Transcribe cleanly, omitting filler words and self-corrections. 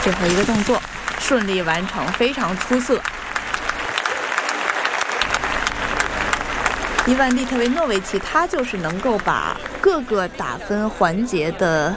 最后一个动作顺利完成，非常出色。伊万利特维诺维奇他就是能够把各个打分环节的